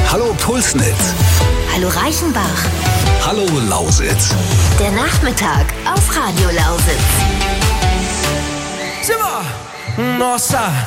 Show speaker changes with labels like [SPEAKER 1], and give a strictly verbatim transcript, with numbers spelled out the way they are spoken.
[SPEAKER 1] Hallo Pulsnitz.
[SPEAKER 2] Hallo Reichenbach.
[SPEAKER 1] Hallo Lausitz.
[SPEAKER 2] Der Nachmittag auf Radio Lausitz.
[SPEAKER 3] Simmer! Nossa!